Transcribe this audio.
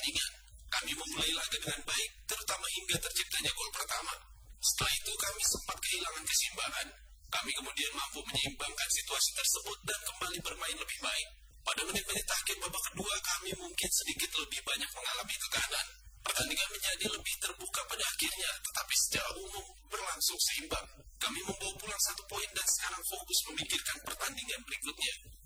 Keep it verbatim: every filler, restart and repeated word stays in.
pertandingan. Kami memulai laga dengan baik, terutama hingga terciptanya gol pertama. Setelah itu kami sempat kehilangan keseimbangan. Kami kemudian mampu menyeimbangkan situasi tersebut dan kembali bermain lebih baik. Pada menit-menit akhir babak kedua, kami mungkin sedikit lebih banyak mengalami tekanan. Pertandingan menjadi lebih terbuka pada akhirnya, tetapi secara umum berlangsung seimbang. Kami membawa pulang satu poin dan sekarang fokus memikirkan pertandingan berikutnya.